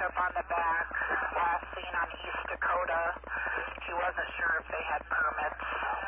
up on the back, last seen on East Dakota. He wasn't sure if they had permits.